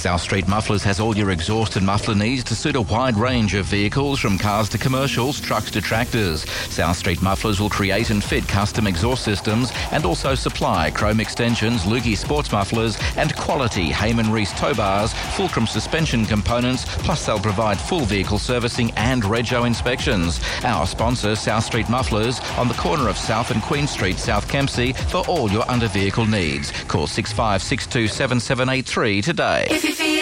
South Street Mufflers has all your exhaust and muffler needs to suit a wide range of vehicles, from cars to commercials, trucks to tractors. South Street Mufflers will create and fit custom exhaust systems and also supply chrome extensions, Lukey sports mufflers and quality Heyman Reese tow bars, Fulcrum suspension components, plus they'll provide full vehicle servicing and rego inspections. Our sponsor, South Street Mufflers, on the corner of South and Queen Street, South Kempsey, for all your under vehicle needs. Call 65627783 today.